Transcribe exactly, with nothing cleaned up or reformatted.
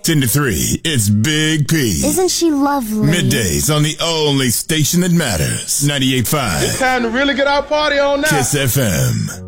ten to three, it's Big P. Isn't she lovely? Middays on the only station that matters. ninety-eight point five. It's time to really get our party on now. Kiss F M.